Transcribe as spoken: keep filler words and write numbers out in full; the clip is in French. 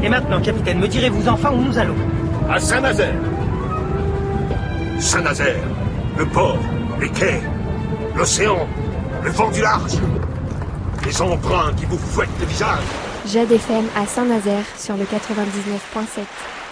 Et maintenant, capitaine, me direz-vous enfin où nous allons? À Saint-Nazaire. Saint-Nazaire, le port, les quais, l'océan, le vent du large, les embruns qui vous fouettent le visage. Jade F M à Saint-Nazaire sur le quatre-vingt-dix-neuf point sept.